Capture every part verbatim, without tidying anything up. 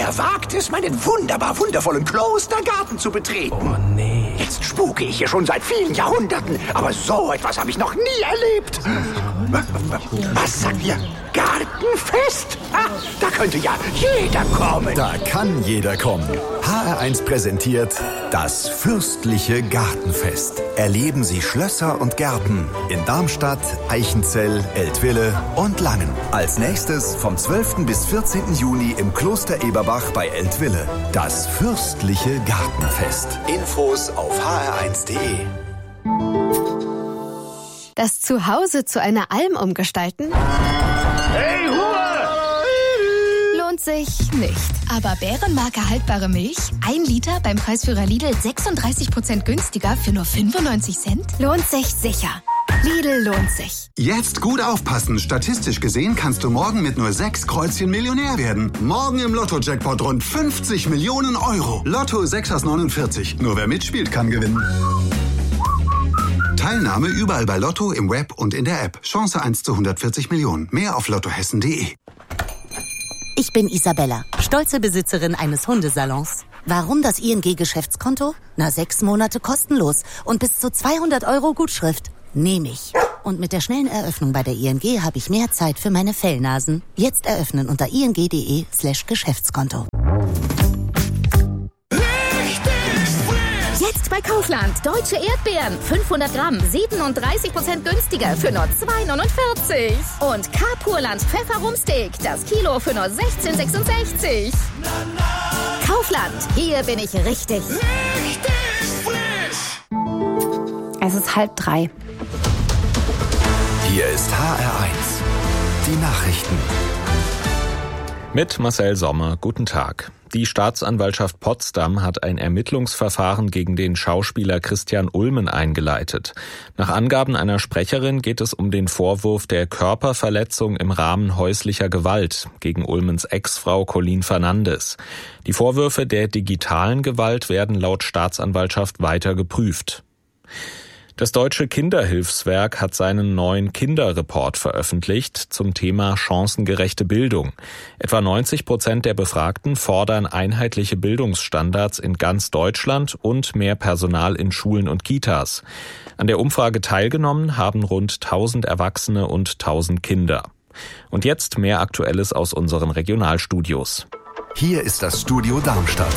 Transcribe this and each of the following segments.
Wer wagt es, meinen wunderbar wundervollen Klostergarten zu betreten? Oh nee. Jetzt spuke ich hier schon seit vielen Jahrhunderten, aber so etwas habe ich noch nie erlebt. Was sagt ihr? Gartenfest? Ah, da könnte ja jeder kommen. Da kann jeder kommen. H R eins präsentiert das fürstliche Gartenfest. Erleben Sie Schlösser und Gärten in Darmstadt, Eichenzell, Eltville und Langen. Als nächstes vom zwölften bis vierzehnten Juni im Kloster Eberbach bei Eltville. Das fürstliche Gartenfest. Infos auf h r eins punkt d e. Das Zuhause zu einer Alm umgestalten? Hey, Ruhe! Lohnt sich nicht. Aber Bärenmarke haltbare Milch? Ein Liter beim Preisführer Lidl sechsunddreißig Prozent günstiger für nur fünfundneunzig Cent? Lohnt sich sicher. Lidl lohnt sich. Jetzt gut aufpassen. Statistisch gesehen kannst du morgen mit nur sechs Kreuzchen Millionär werden. Morgen im Lotto-Jackpot rund fünfzig Millionen Euro. Lotto sechs aus neunundvierzig. Nur wer mitspielt, kann gewinnen. Teilnahme überall bei Lotto, im Web und in der App. Chance eins zu hundertvierzig Millionen. Mehr auf lottohessen punkt d e. Ich bin Isabella, stolze Besitzerin eines Hundesalons. Warum das I N G-Geschäftskonto? Na, sechs Monate kostenlos und bis zu zweihundert Euro Gutschrift. Nehme ich. Und mit der schnellen Eröffnung bei der I N G habe ich mehr Zeit für meine Fellnasen. Jetzt eröffnen unter ing punkt de slash Geschäftskonto. Jetzt bei Kaufland. Deutsche Erdbeeren. fünfhundert Gramm. siebenunddreißig Prozent günstiger für nur zwei neunundvierzig. Und K-Purland Pfefferrumsteak. Das Kilo für nur sechzehn sechsundsechzig. Kaufland. Hier bin ich richtig. Richtig frisch. Es ist halb drei. Hier ist H R eins. Die Nachrichten. Mit Marcel Sommer. Guten Tag. Die Staatsanwaltschaft Potsdam hat ein Ermittlungsverfahren gegen den Schauspieler Christian Ulmen eingeleitet. Nach Angaben einer Sprecherin geht es um den Vorwurf der Körperverletzung im Rahmen häuslicher Gewalt gegen Ulmens Ex-Frau Colleen Fernandes. Die Vorwürfe der digitalen Gewalt werden laut Staatsanwaltschaft weiter geprüft. Das Deutsche Kinderhilfswerk hat seinen neuen Kinderreport veröffentlicht zum Thema chancengerechte Bildung. Etwa neunzig Prozent der Befragten fordern einheitliche Bildungsstandards in ganz Deutschland und mehr Personal in Schulen und Kitas. An der Umfrage teilgenommen haben rund tausend Erwachsene und tausend Kinder. Und jetzt mehr Aktuelles aus unseren Regionalstudios. Hier ist das Studio Darmstadt.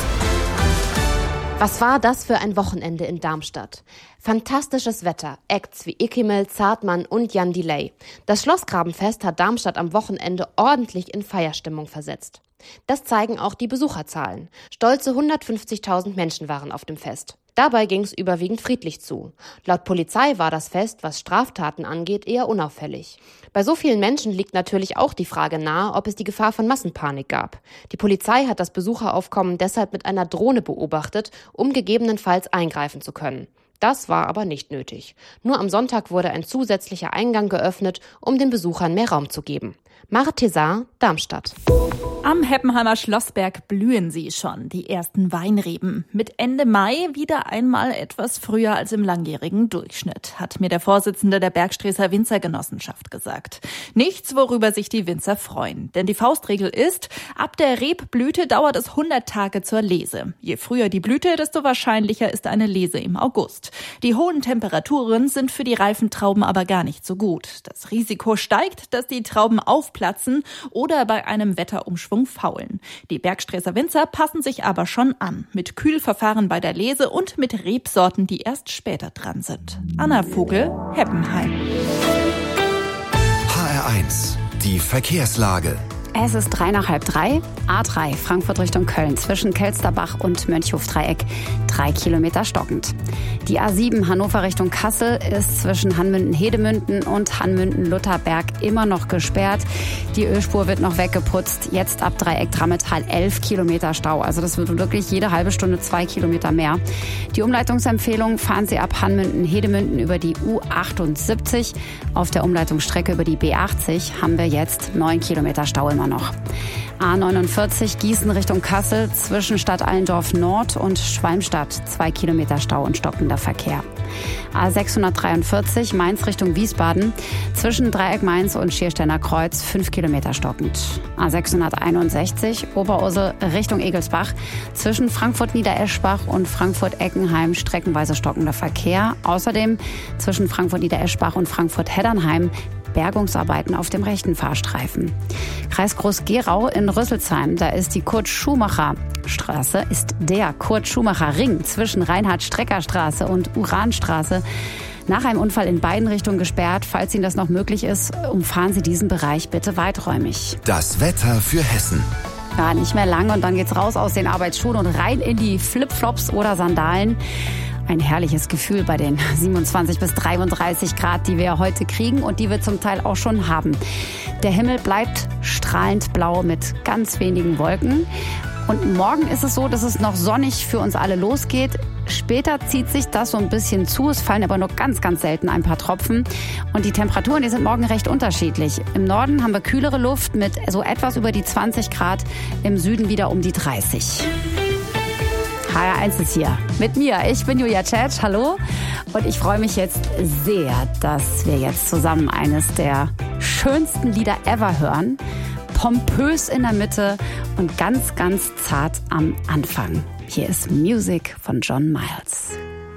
Was war das für ein Wochenende in Darmstadt? Fantastisches Wetter, Acts wie Ikimel, Zartmann und Jan Delay. Das Schlossgrabenfest hat Darmstadt am Wochenende ordentlich in Feierstimmung versetzt. Das zeigen auch die Besucherzahlen. Stolze hundertfünfzigtausend Menschen waren auf dem Fest. Dabei ging es überwiegend friedlich zu. Laut Polizei war das Fest, was Straftaten angeht, eher unauffällig. Bei so vielen Menschen liegt natürlich auch die Frage nahe, ob es die Gefahr von Massenpanik gab. Die Polizei hat das Besucheraufkommen deshalb mit einer Drohne beobachtet, um gegebenenfalls eingreifen zu können. Das war aber nicht nötig. Nur am Sonntag wurde ein zusätzlicher Eingang geöffnet, um den Besuchern mehr Raum zu geben. Mare Thézard, Darmstadt. Am Heppenheimer Schlossberg blühen sie schon, die ersten Weinreben. Mit Ende Mai wieder einmal etwas früher als im langjährigen Durchschnitt, hat mir der Vorsitzende der Bergstreßer Winzergenossenschaft gesagt. Nichts, worüber sich die Winzer freuen. Denn die Faustregel ist, ab der Rebblüte dauert es hundert Tage zur Lese. Je früher die Blüte, desto wahrscheinlicher ist eine Lese im August. Die hohen Temperaturen sind für die reifen Trauben aber gar nicht so gut. Das Risiko steigt, dass die Trauben aufplatzen oder bei einem Wetterumschwung faulen. Die Bergstreßer Winzer passen sich aber schon an, mit Kühlverfahren bei der Lese und mit Rebsorten, die erst später dran sind. Anna Vogel, Heppenheim. H R eins, die Verkehrslage. Es ist drei nach halb drei. A drei, Frankfurt Richtung Köln, zwischen Kelsterbach und Mönchhof-Dreieck, drei Kilometer stockend. Die A sieben, Hannover Richtung Kassel, ist zwischen Hanmünden-Hedemünden und Hanmünden-Lutherberg immer noch gesperrt. Die Ölspur wird noch weggeputzt. Jetzt ab Dreieck Drammetal elf Kilometer Stau. Also das wird wirklich jede halbe Stunde zwei Kilometer mehr. Die Umleitungsempfehlung: fahren Sie ab Hanmünden-Hedemünden über die U achtundsiebzig. Auf der Umleitungsstrecke über die B achtzig haben wir jetzt neun Kilometer Stau immer noch. A neunundvierzig Gießen Richtung Kassel zwischen Stadt Allendorf Nord und Schwalmstadt. Zwei Kilometer Stau und stockender Verkehr. A sechshundertdreiundvierzig Mainz Richtung Wiesbaden zwischen Dreieck Mainz und Schiersteiner Kreuz. Fünf Kilometer stockend. A sechshunderteinundsechzig Oberursel Richtung Egelsbach zwischen Frankfurt-Niedereschbach und Frankfurt-Eckenheim. Streckenweise stockender Verkehr. Außerdem zwischen Frankfurt-Niedereschbach und Frankfurt-Heddernheim Bergungsarbeiten auf dem rechten Fahrstreifen. Kreis Groß-Gerau in Rüsselsheim, da ist die Kurt-Schumacher-Straße, ist der Kurt-Schumacher-Ring zwischen Reinhard-Strecker-Straße und Uranstraße nach einem Unfall in beiden Richtungen gesperrt. Falls Ihnen das noch möglich ist, umfahren Sie diesen Bereich bitte weiträumig. Das Wetter für Hessen. Ja, nicht mehr lang und dann geht's raus aus den Arbeitsschuhen und rein in die Flipflops oder Sandalen. Ein herrliches Gefühl bei den siebenundzwanzig bis dreiunddreißig Grad, die wir heute kriegen und die wir zum Teil auch schon haben. Der Himmel bleibt strahlend blau mit ganz wenigen Wolken. Und morgen ist es so, dass es noch sonnig für uns alle losgeht. Später zieht sich das so ein bisschen zu. Es fallen aber nur ganz, ganz selten ein paar Tropfen. Und die Temperaturen, die sind morgen recht unterschiedlich. Im Norden haben wir kühlere Luft mit so etwas über die zwanzig Grad. Im Süden wieder um die dreißig. H R eins ist hier mit mir. Ich bin Julia Tschetsch, hallo. Und ich freue mich jetzt sehr, dass wir jetzt zusammen eines der schönsten Lieder ever hören. Pompös in der Mitte und ganz, ganz zart am Anfang. Hier ist Music von John Miles.